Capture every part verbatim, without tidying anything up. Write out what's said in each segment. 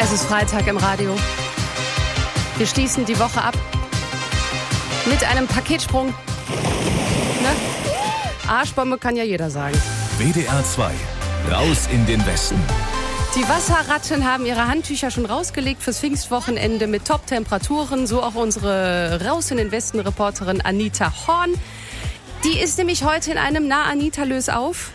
Es ist Freitag im Radio. Wir schließen die Woche ab mit einem Paketsprung. Ne? Arschbombe kann ja jeder sagen. W D R zwei. Raus in den Westen. Die Wasserratten haben ihre Handtücher schon rausgelegt fürs Pfingstwochenende mit Top-Temperaturen. So auch unsere Raus in den Westen-Reporterin Anita Horn. Die ist nämlich heute in einem Na Anita lös auf.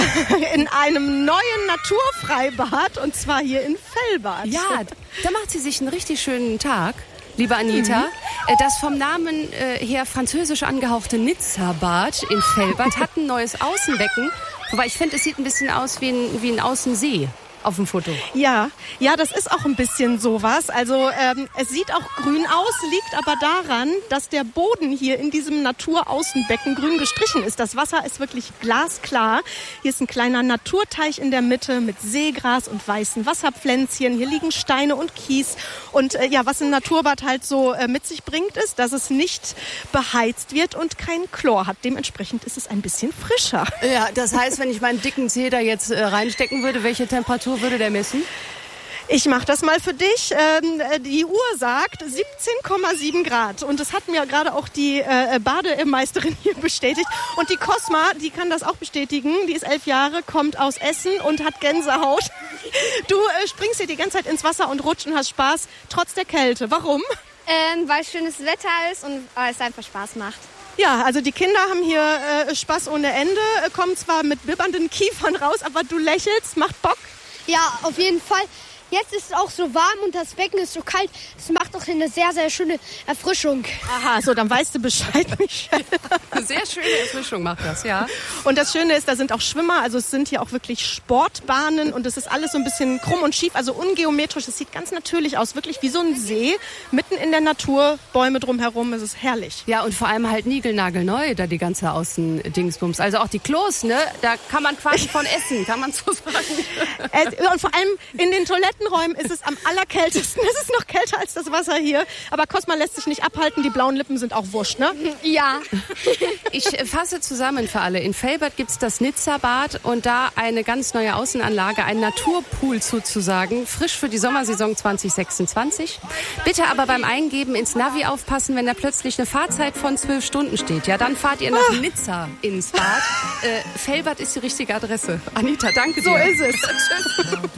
In einem neuen Naturfreibad, und zwar hier in Fellbad. Ja, da macht sie sich einen richtig schönen Tag, liebe Anita. Mhm. Das vom Namen her französisch angehauchte Nizza-Bad in Fellbad hat ein neues Außenbecken. Wobei ich finde, es sieht ein bisschen aus wie ein, wie ein Außensee auf dem Foto. Ja, ja, das ist auch ein bisschen sowas. Also ähm, es sieht auch grün aus, liegt aber daran, dass der Boden hier in diesem Naturaußenbecken grün gestrichen ist. Das Wasser ist wirklich glasklar. Hier ist ein kleiner Naturteich in der Mitte mit Seegras und weißen Wasserpflänzchen. Hier liegen Steine und Kies. Und äh, ja, was ein Naturbad halt so äh, mit sich bringt, ist, dass es nicht beheizt wird und kein Chlor hat. Dementsprechend ist es ein bisschen frischer. Ja, das heißt, wenn ich meinen dicken Zeh da jetzt äh, reinstecken würde, welche Temperatur würde der messen? Ich mache das mal für dich. Ähm, die Uhr sagt siebzehn Komma sieben Grad. Und das hat mir gerade auch die äh, Bademeisterin hier bestätigt. Und die Cosma, die kann das auch bestätigen. Die ist elf Jahre, kommt aus Essen und hat Gänsehaut. Du äh, springst hier die ganze Zeit ins Wasser und rutscht und hast Spaß, trotz der Kälte. Warum? Ähm, weil schönes Wetter ist und weil es einfach Spaß macht. Ja, also die Kinder haben hier äh, Spaß ohne Ende, äh, kommen zwar mit bibbernden Kiefern raus, aber du lächelst, macht Bock. Ja, auf jeden Fall. Jetzt ist es auch so warm und das Becken ist so kalt. Es macht auch eine sehr, sehr schöne Erfrischung. Aha, so, dann weißt du Bescheid, Michelle. Eine sehr schöne Erfrischung macht das, ja. Und das Schöne ist, da sind auch Schwimmer, also es sind hier auch wirklich Sportbahnen und es ist alles so ein bisschen krumm und schief, also ungeometrisch. Es sieht ganz natürlich aus, wirklich wie so ein See, mitten in der Natur, Bäume drumherum, es ist herrlich. Ja, und vor allem halt niegelnagelneu, da die ganze Außendingsbums. Also auch die Klos, ne, da kann man quasi von essen, kann man so sagen. Äh, und vor allem in den Toiletten Räumen ist es am allerkältesten. Es ist noch kälter als das Wasser hier. Aber Cosma lässt sich nicht abhalten. Die blauen Lippen sind auch wurscht, ne? Ja. Ich fasse zusammen für alle. In Fellbad gibt es das Nizza-Bad und da eine ganz neue Außenanlage, ein Naturpool sozusagen, frisch für die Sommersaison zwanzig sechsundzwanzig. Bitte aber beim Eingeben ins Navi aufpassen, wenn da plötzlich eine Fahrzeit von zwölf Stunden steht. Ja, dann fahrt ihr nach Nizza ins Bad. Äh, Fellbad ist die richtige Adresse. Anita, danke dir. So ist es. Tschüss.